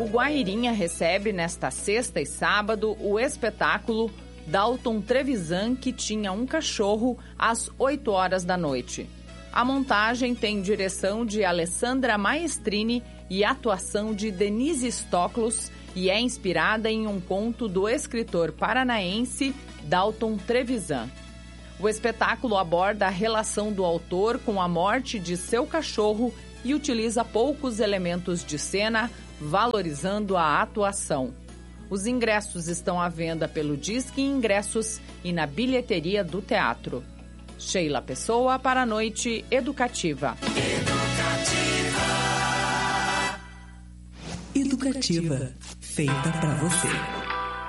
O Guairinha recebe nesta sexta e sábado o espetáculo Dalton Trevisan, que tinha um cachorro, às 8 horas da noite. A montagem tem direção de Alessandra Maestrini e atuação de Denise Stoklos e é inspirada em um conto do escritor paranaense Dalton Trevisan. O espetáculo aborda a relação do autor com a morte de seu cachorro e utiliza poucos elementos de cena, valorizando a atuação. Os ingressos estão à venda pelo Disque Ingressos e na bilheteria do teatro. Sheila Pessoa para a Noite Educativa. Educativa, feita para você.